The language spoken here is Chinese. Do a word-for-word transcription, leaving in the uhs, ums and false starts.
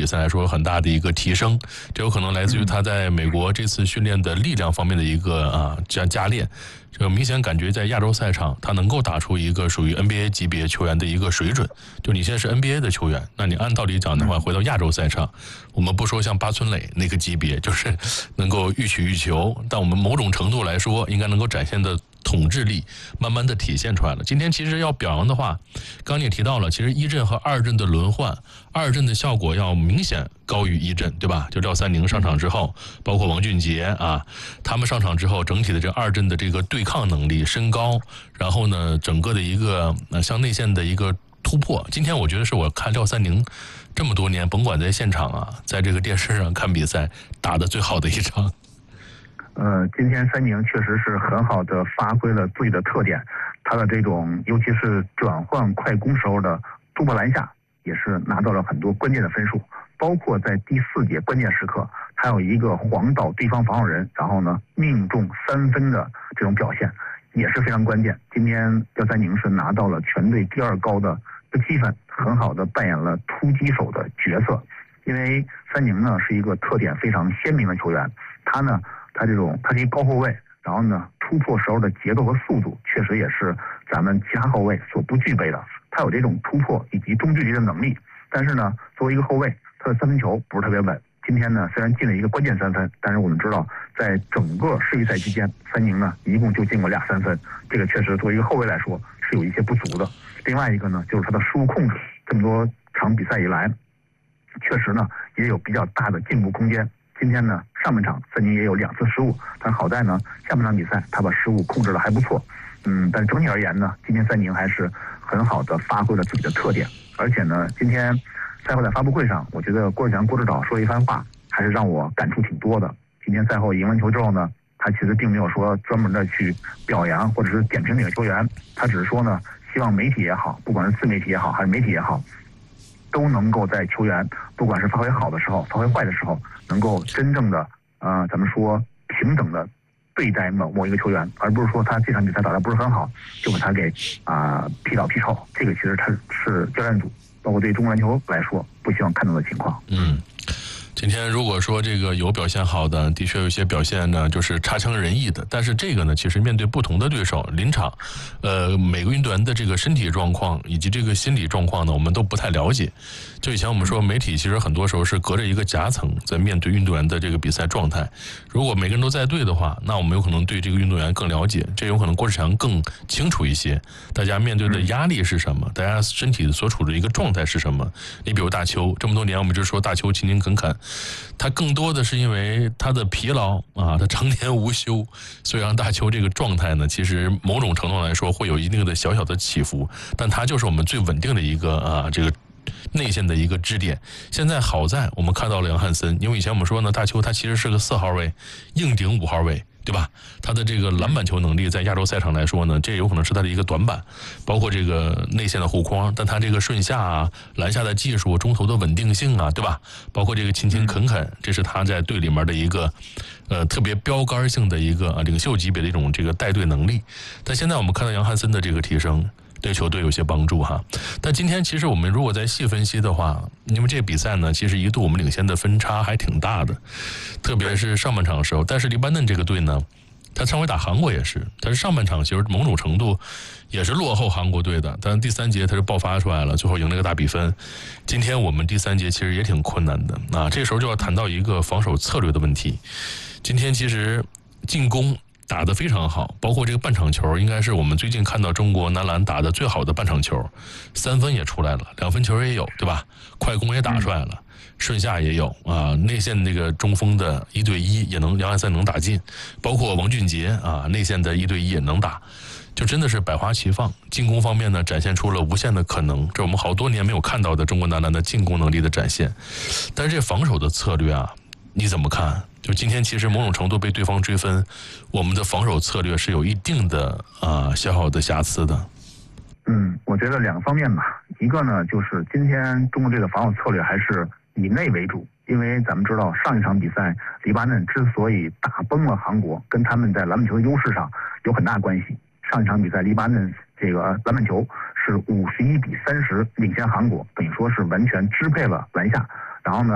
比赛来说有很大的一个提升，这有可能来自于他在美国这次训练的力量方面的一个啊加加练。这个明显感觉在亚洲赛场，他能够打出一个属于 N B A 级别球员的一个水准。就你现在是 N B A 的球员，那你按道理讲的话，回到亚洲赛场，我们不说像八村垒那个级别，就是能够欲取欲求，但我们某种程度来说，应该能够展现的统治力慢慢的体现出来了。今天其实要表扬的话，刚刚你也提到了，其实一阵和二阵的轮换，二阵的效果要明显高于一阵，对吧？就廖三宁上场之后，包括王俊杰啊，他们上场之后，整体的这二阵的这个对抗能力、身高，然后呢，整个的一个呃向内线的一个突破。今天我觉得是我看廖三宁这么多年，甭管在现场啊，在这个电视上看比赛打的最好的一场。 呃，今天三宁确实是很好的发挥了自己的特点，他的这种尤其是转换快攻时候的突破篮下，也是拿到了很多关键的分数，包括在第四节关键时刻，还有一个晃倒对方防守人，然后呢命中三分的这种表现也是非常关键。今天廖三宁是拿到了全队第二高的积分，很好的扮演了突击手的角色。因为三宁呢是一个特点非常鲜明的球员，他呢他这种他是一高后卫，然后呢突破时候的节奏和速度确实也是咱们其他后卫所不具备的。他有这种突破以及中距离的能力，但是呢作为一个后卫，他的三分球不是特别稳。今天呢虽然进了一个关键三分，但是我们知道在整个世预赛期间，三宁呢一共就进过俩三分，这个确实作为一个后卫来说是有一些不足的。另外一个呢就是他的失误控制，这么多场比赛以来确实呢也有比较大的进步空间。今天呢上半场三宁也有两次失误，但好在呢下半场比赛他把失误控制得还不错。嗯，但整体而言呢，今天三宁还是很好的发挥了自己的特点。而且呢今天赛后在发布会上，我觉得郭志强郭指导说了一番话，还是让我感触挺多的。今天赛后赢完球之后呢，他其实并没有说专门的去表扬或者是点评哪个球员，他只是说呢希望媒体也好，不管是自媒体也好还是媒体也好，都能够在球员不管是发挥好的时候发挥坏的时候，能够真正的呃咱们说平等的对待某某一个球员，而不是说他这场比赛打得不是很好就把他给啊、呃、批倒批臭。这个其实他是教练组包括对中国篮球来说不希望看到的情况。 嗯，今天如果说这个有表现好的，的确有一些表现呢就是差强人意的，但是这个呢其实面对不同的对手，临场呃每个运动员的这个身体状况以及这个心理状况呢我们都不太了解。就以前我们说媒体其实很多时候是隔着一个夹层在面对运动员的这个比赛状态，如果每个人都在对的话，那我们有可能对这个运动员更了解，这有可能郭志强更清楚一些大家面对的压力是什么，大家身体所处的一个状态是什么。你比如大邱，这么多年我们就说大邱勤勤恳恳，他更多的是因为他的疲劳啊，他常年无休，所以让大邱这个状态呢其实某种程度来说会有一定的小小的起伏，但他就是我们最稳定的一个啊这个内线的一个支点。现在好在我们看到了杨汉森，因为以前我们说呢大邱他其实是个四号位硬顶五号位，对吧？他的这个篮板球能力在亚洲赛场来说呢，这有可能是他的一个短板，包括这个内线的护框，但他这个顺下啊、篮下的技术、中投的稳定性啊，对吧？包括这个勤勤恳恳，这是他在队里面的一个呃特别标杆性的一个啊领袖级别的一种这个带队能力。但现在我们看到杨汉森的这个提升，对球队有些帮助哈。但今天其实我们如果再细分析的话，因为这个比赛呢其实一度我们领先的分差还挺大的，特别是上半场的时候。但是黎巴嫩这个队呢，他上回打韩国也是，但是上半场其实某种程度也是落后韩国队的，但是第三节他就爆发出来了，最后赢了个大比分。今天我们第三节其实也挺困难的啊，这时候就要谈到一个防守策略的问题。今天其实进攻打得非常好，包括这个半场球应该是我们最近看到中国男篮打得最好的半场球，三分也出来了，两分球也有，对吧？快攻也打出来了，顺下也有啊，内线那个中锋的一对一也能杨汉森能打进，包括王俊杰啊内线的一对一也能打，就真的是百花齐放。进攻方面呢展现出了无限的可能，这我们好多年没有看到的中国男篮的进攻能力的展现。但是这防守的策略啊你怎么看？就今天其实某种程度被对方追分，我们的防守策略是有一定的啊、呃、消耗的瑕疵的。 嗯，我觉得两个方面吧，一个呢就是今天中国队的防守策略还是以内为主，因为咱们知道上一场比赛黎巴嫩之所以打崩了韩国，跟他们在篮板球的优势上有很大关系。上一场比赛黎巴嫩这个篮板球是五十一比三十领先韩国，等于说是完全支配了篮下，然后呢